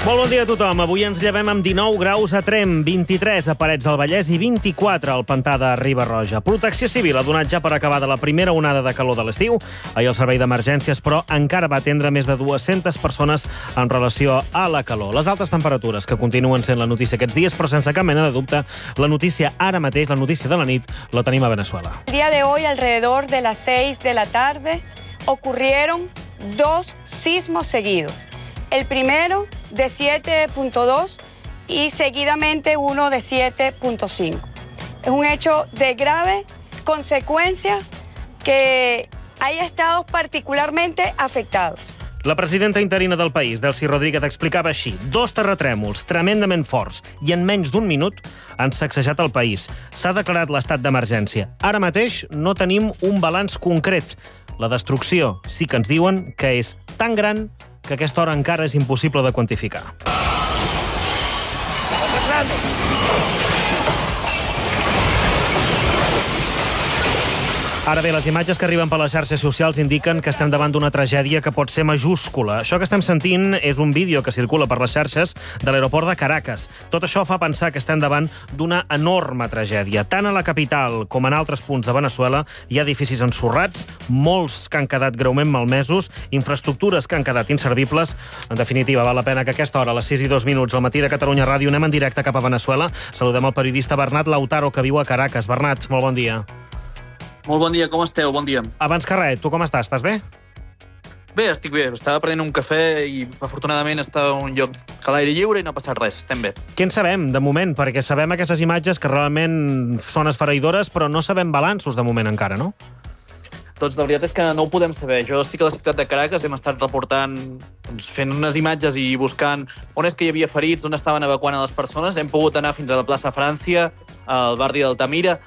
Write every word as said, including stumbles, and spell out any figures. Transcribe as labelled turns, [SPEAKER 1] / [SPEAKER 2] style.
[SPEAKER 1] Molt bon dia a tothom. Avui ens llevem amb dinou graus a Tremp, vint-i-tres a Parets del Vallès i vint-i-quatre al Pantà de Riba-roja. Protecció Civil ha donat ja per acabada la primera onada de calor de l'estiu. Ahir el servei d'emergències, però, encara va atendre més de dues-centes persones en relació a la calor. Les altes temperatures, que continuen sent la notícia aquests dies, però sense cap mena de dubte, la notícia ara mateix, la notícia de la nit, la tenim a Venezuela.
[SPEAKER 2] El día de hoy, alrededor de las seis de la tarde, ocurrieron dos sismos seguidos. El primero de siete punto dos y seguidamente uno de siete punto cinco. Es un hecho de grave consecuencia que hay estados particularmente afectados.
[SPEAKER 1] La presidenta interina del país, Delcy Rodríguez, explicava així: dos terratrèmols tremendament forts i en menys d'un minut han sacsejat el país. S'ha declarat l'estat d'emergència. Ara mateix no tenim un balanç concret. La destrucció sí que ens diuen que és tan gran que a aquesta hora encara és impossible de quantificar. Ara bé, les imatges que arriben per les xarxes socials indiquen que estem davant d'una tragèdia que pot ser majúscula. Això que estem sentint és un vídeo que circula per les xarxes de l'aeroport de Caracas. Tot això fa pensar que estem davant d'una enorme tragèdia. Tant a la capital com en altres punts de Venezuela hi ha edificis ensorrats, molts que han quedat greument malmesos, infraestructures que han quedat inservibles. En definitiva, val la pena que a aquesta hora, a les sis i dos minuts, al matí de Catalunya Ràdio, anem en directe cap a Venezuela. Saludem el periodista Bernat Lautaro, que viu a Caracas. Bernat, molt bon dia.
[SPEAKER 3] Molt bon dia, com esteu? Bon dia.
[SPEAKER 1] Abans que res, tu com estàs? Estàs bé?
[SPEAKER 3] Bé, estic bé. Estava prenent un cafè i, afortunadament, estava en un lloc a l'aire lliure i no ha passat res. Estem bé.
[SPEAKER 1] Què en sabem, de moment? Perquè sabem aquestes imatges que realment són esfereïdores, però no sabem balanços de moment encara, no?
[SPEAKER 3] Doncs la veritat és que no ho podem saber. Jo estic a la ciutat de Caracas, hem estat reportant, doncs, fent unes imatges i buscant on és que hi havia ferits, on estaven evacuant a les persones. Hem pogut anar fins a la plaça Frància, al barri d'Altamira,